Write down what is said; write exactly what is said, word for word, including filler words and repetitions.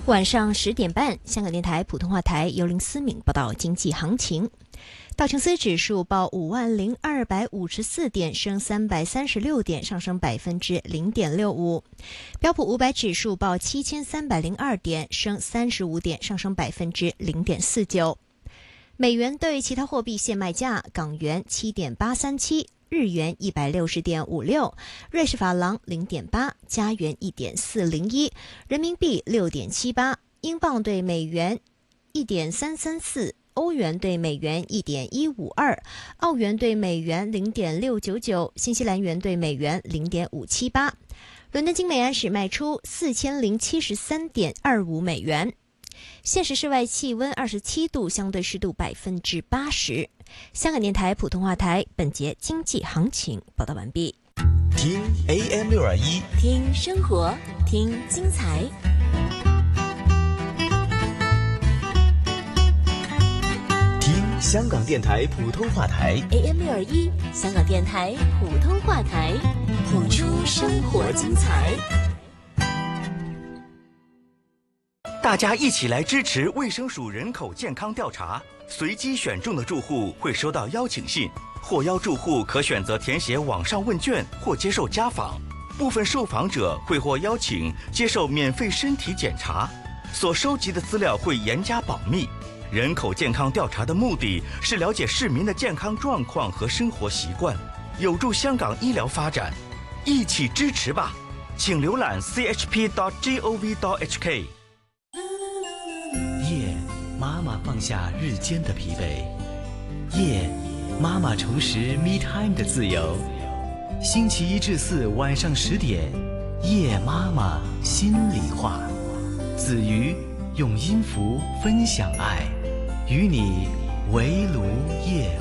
晚上十点半，香港电台普通话台由林思敏报道经济行情。道琼斯指数报五万零二百五十四点，升三百三十六点，上升百分之零点六五。标普五百指数报七千三百零二点，升三十五点，上升百分之零点四九。美元对其他货币现卖价：港元七点八三七。日元一百六十点五六，瑞士法郎零点八，加元一点四零一，人民币六点七八，英镑对美元一点三三四，欧元对美元一点一五二，澳元对美元零点六九九，新西兰元对美元零点五七八。伦敦金每安士卖出四千零七十三点二五美元。现时室外气温二十七度，相对湿度百分之八十。香港电台普通话台本节经济行情报道完毕。 听 A M 六二一， 听生活，听精彩。 听香港电台普通话台 A M 六二一，香港电台普通话台，谱出生活精彩。 大家一起来支持卫生署人口健康调查，随机选中的住户会收到邀请信，获邀住户可选择填写网上问卷或接受家访，部分受访者会获邀请接受免费身体检查，所收集的资料会严加保密。人口健康调查的目的是了解市民的健康状况和生活习惯，有助香港医疗发展，一起支持吧！请浏览 c h p dot gov dot h k。 夜，妈妈放下日间的疲惫。夜，妈妈重拾 me time 的自由。星期一至四晚上十点，夜妈妈心里话。子瑜用音符分享爱，与你围炉夜